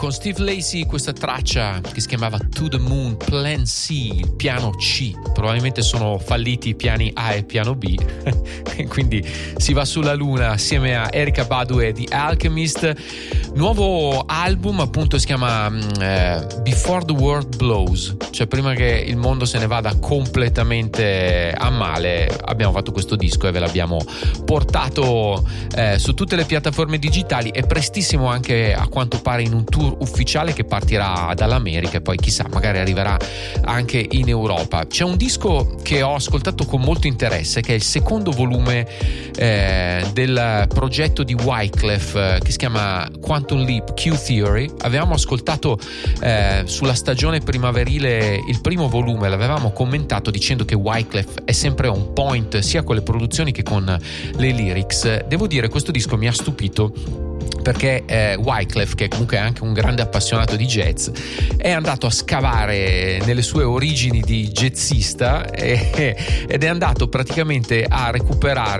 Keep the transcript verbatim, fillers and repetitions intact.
con Steve Lacy questa traccia che si chiamava To the Moon Plan C, il piano C. Probabilmente sono falliti i piani A e piano B e quindi si va sulla luna assieme a Erykah Badu e The Alchemist. Nuovo album, appunto, si chiama eh, Before the World Blows, cioè prima che il mondo se ne vada completamente a male abbiamo fatto questo disco e ve l'abbiamo portato eh, su tutte le piattaforme digitali e prestissimo anche a quanto pare in un tour ufficiale che partirà dall'America e poi chissà magari arriverà anche in Europa. C'è un disco che ho ascoltato con molto interesse che è il secondo volume eh, del progetto di Wyclef eh, che si chiama Quantum Leap Q Theory. Avevamo ascoltato eh, sulla stagione primaverile il primo volume, l'avevamo commentato dicendo che Wyclef è sempre on point sia con le produzioni che con le lyrics. Devo dire, questo disco mi ha stupito perché eh, Wyclef, che comunque è anche un grande appassionato di jazz, è andato a scavare nelle sue origini di jazzista e, ed è andato praticamente a recuperare